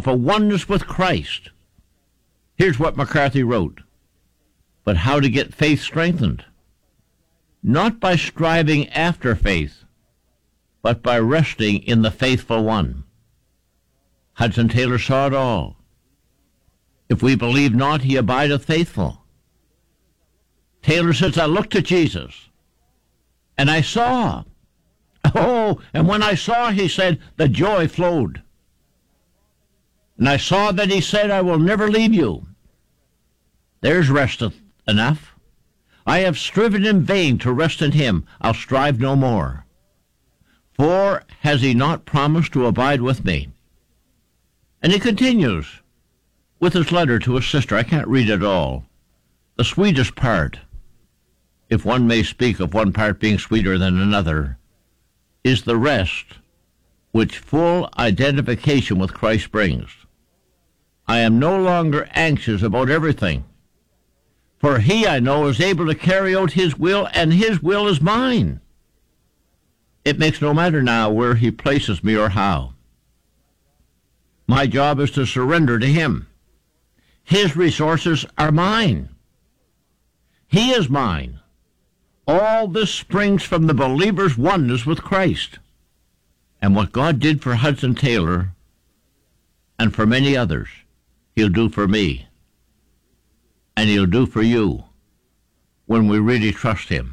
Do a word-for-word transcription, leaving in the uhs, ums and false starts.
of a oneness with Christ. Here's what McCarthy wrote. But how to get faith strengthened? Not by striving after faith, but by resting in the faithful one. Hudson Taylor saw it all. If we believe not, he abideth faithful. Taylor says, I looked at Jesus, and I saw. Oh, and when I saw, he said, the joy flowed. And I saw that he said, I will never leave you. There's rest enough. I have striven in vain to rest in him. I'll strive no more. For has he not promised to abide with me? And he continues with his letter to his sister. I can't read it all. The sweetest part, if one may speak of one part being sweeter than another, is the rest which full identification with Christ brings. I am no longer anxious about everything, for he, I know, is able to carry out his will, and his will is mine. It makes no matter now where he places me or how. My job is to surrender to him. His resources are mine. He is mine. All this springs from the believer's oneness with Christ. And what God did for Hudson Taylor and for many others, he'll do for me. And he'll do for you when we really trust him.